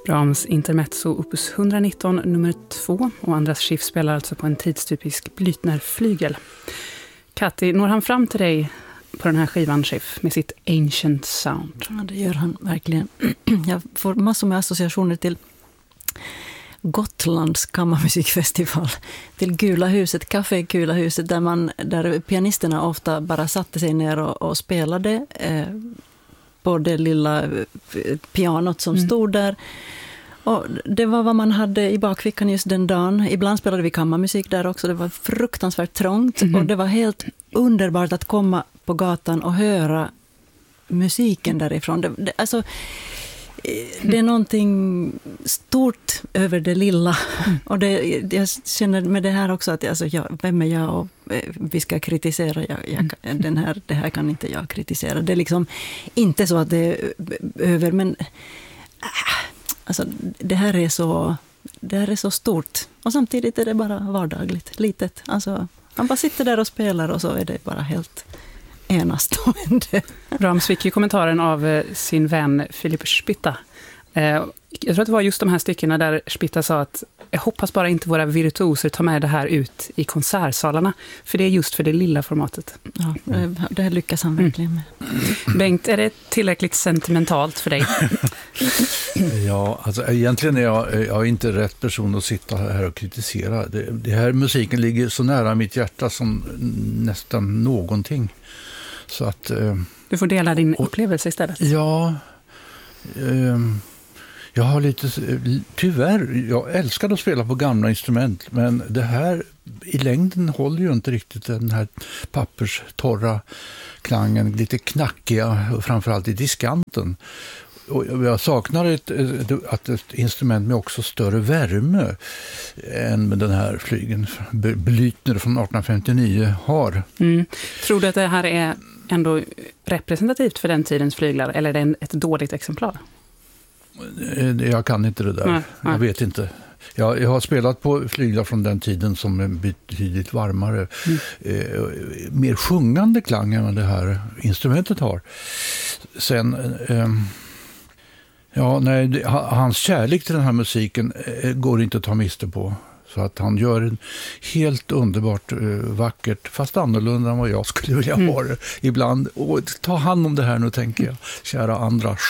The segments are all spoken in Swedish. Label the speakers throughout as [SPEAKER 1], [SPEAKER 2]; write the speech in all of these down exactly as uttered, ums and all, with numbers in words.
[SPEAKER 1] Brahms intermezzo opus etthundranitton nummer två och Andras Schiff spelar alltså på en tidstypisk Blüthner-flygel. Katti, når han fram till dig på den här skivan Schiff med sitt Ancient Sound?
[SPEAKER 2] Ja, det gör han verkligen. Jag får massor med associationer till Gotlands kammarmusikfestival, till Gula huset, Café Gula huset, där, man, där pianisterna ofta bara satte sig ner och, och spelade eh, på det lilla pianot som mm. stod där. Och det var vad man hade i bakfickan just den dagen. Ibland spelade vi kammarmusik där också. Det var fruktansvärt trångt mm. och det var helt underbart att komma på gatan och höra musiken därifrån. Det, det, alltså, det är någonting stort över det lilla. Mm. Och det, jag känner med det här också att alltså, jag, vem är jag och vi ska kritisera. Jag, jag, den här, det här kan inte jag kritisera. Det är liksom inte så att det är över, men alltså, det här är så det här är så stort. Och samtidigt är det bara vardagligt, litet. Alltså, man bara sitter där och spelar och så är det bara helt enastående.
[SPEAKER 1] Brahms fick ju kommentaren av sin vän Philipp Spitta. Jag tror att det var just de här styckena där Spitta sa att jag hoppas bara inte våra virtuoser tar med det här ut i konsertsalarna. För det är just för det lilla formatet.
[SPEAKER 2] Ja, det här lyckas han verkligen med.
[SPEAKER 1] Mm. Bengt, är det tillräckligt sentimentalt för dig?
[SPEAKER 3] Ja, alltså egentligen är jag, jag är inte rätt person att sitta här och kritisera. Det, det här musiken ligger så nära mitt hjärta som nästan någonting. Så att, eh,
[SPEAKER 1] du får dela din och, upplevelse istället.
[SPEAKER 3] Ja, eh, jag har lite, tyvärr, jag älskar att spela på gamla instrument, men det här i längden håller ju inte riktigt den här papperstorra klangen, lite knackiga och framförallt i diskanten. Och jag saknar ett, ett, ett instrument med också större värme än med den här flygen Blüthner från arton femtionio har.
[SPEAKER 1] Mm. Tror du att det här är ändå representativt för den tidens flyglar, eller är det ett dåligt exemplar?
[SPEAKER 3] Jag kan inte det där. Nej, nej. Jag vet inte. Jag, jag har spelat på flyglar från den tiden som är betydligt varmare. Mm. Eh, mer sjungande klang än vad det här instrumentet har. Sen... Eh, ja, nej, det, hans kärlek till den här musiken eh, går inte att ta miste på. Så att han gör en helt underbart eh, vackert, fast annorlunda än vad jag skulle vilja mm. ha det ibland. Och ta hand om det här nu, tänker jag, kära Andras.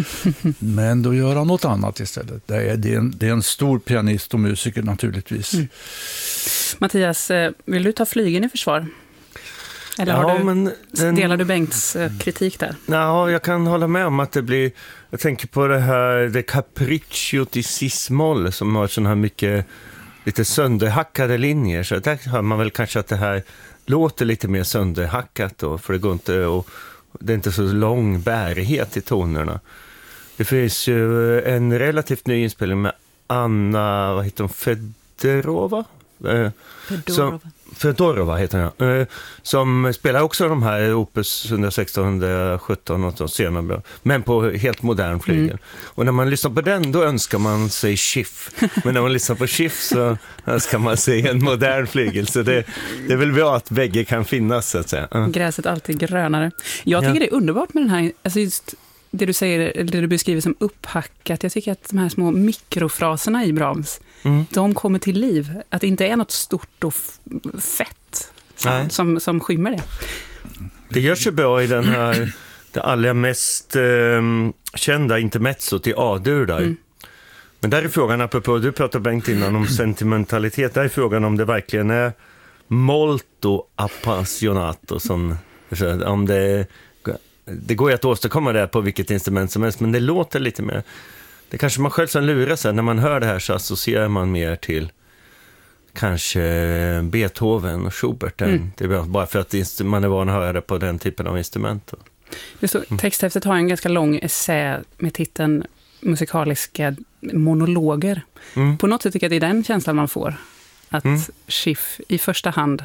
[SPEAKER 3] Men då gör han något annat istället. Det är, det är, en, det är en stor pianist och musiker naturligtvis. Mm.
[SPEAKER 1] Mattias, vill du ta flygen i försvar? Eller
[SPEAKER 4] ja,
[SPEAKER 1] har du,
[SPEAKER 4] men den,
[SPEAKER 1] delar du Bengts kritik där?
[SPEAKER 4] Ja, jag kan hålla med om att det blir... Jag tänker på det här det Capriccio di Cis-moll som har sån här mycket lite sönderhackade linjer. Så där hör man väl kanske att det här låter lite mer sönderhackat då, för det går inte, och det är inte så lång bärighet i tonerna. Det finns ju en relativt ny inspelning med Anna, vad heter hon, Fedorova?
[SPEAKER 2] Fedorova.
[SPEAKER 4] Som, Fedorova heter hon, som spelar också de här opus etthundrasexton etthundrasjutton och så senare, men på helt modern flygel. Mm. Och när man lyssnar på den, då önskar man sig Schiff. Men när man lyssnar på Schiff så önskar man sig en modern flygel. Så det, det är väl bra att bägge kan finnas, så att säga. Uh.
[SPEAKER 1] Gräset alltid grönare. Jag tycker ja. det är underbart med den här, alltså just det du säger, det du beskriver som upphackat. Jag tycker att de här små mikrofraserna i Brahms, mm. de kommer till liv. Att det inte är något stort och f- fett som, som skymmer det.
[SPEAKER 4] Det görs ju bra i den här, det allra mest eh, kända intermezzot i A-dur där. Mm. Men där är frågan, apropå, du pratade Bengt innan om sentimentalitet, där är frågan om det verkligen är molto appassionato, som, om det det går ju att åstadkomma det på vilket instrument som helst, men det låter lite mer, det kanske man själv som lurar sig, när man hör det här så associerar man mer till kanske Beethoven och Schubert. Mm. Det är bara för att man är van att höra det på den typen av instrument.
[SPEAKER 1] Det står, texthäftet har en ganska lång essä med titeln Musikaliska monologer. Mm. På något sätt tycker jag att det är den känslan man får. Att mm. Schiff i första hand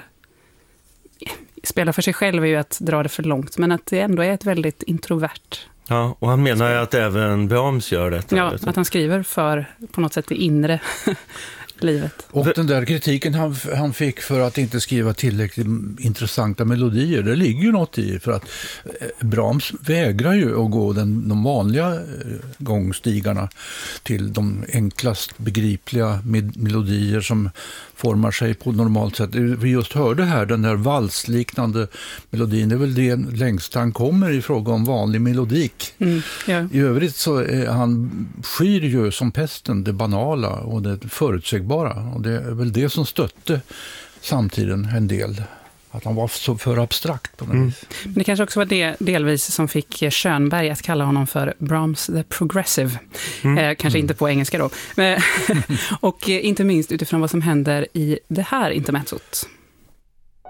[SPEAKER 1] spela för sig själv är ju att dra det för långt, men att det ändå är ett väldigt introvert.
[SPEAKER 4] Ja, och han menar ju att även Brahms gör detta.
[SPEAKER 1] Ja, att han skriver för på något sätt det inre livet.
[SPEAKER 3] Och den där kritiken han, han fick för att inte skriva tillräckligt intressanta melodier, det ligger ju något i, för att Brahms vägrar ju att gå den, de vanliga gångstigarna till de enklast begripliga med, melodier som formar sig på normalt sätt. Vi just hörde här den där valsliknande melodin, det är väl det längst han kommer i fråga om vanlig melodik. Mm, ja. I övrigt så är han skyr ju som pesten det banala och det förutsägbara, och det är väl det som stötte samtiden en del. Att han var så för abstrakt på något mm. vis.
[SPEAKER 1] Men det kanske också var det delvis som fick Schönberg att kalla honom för Brahms the Progressive. Mm. Eh, kanske mm. inte på engelska då. Och inte minst utifrån vad som händer i det här intermezzot.